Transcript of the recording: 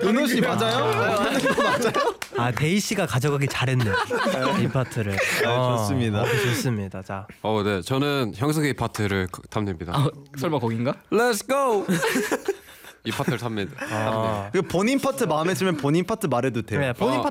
은호 씨 맞아요? 아 데이 씨가 가져가기 잘했네 이 파트를. 좋습니다. 좋습니다. 자, 네, 저는 형석이 파트를 탐냅니다. 설마 거긴가? Let's go. 이 파트를 탑니다. 그 본인 파트 마음에 들면 본인 파트 말해도 돼요. 그래 본인 어.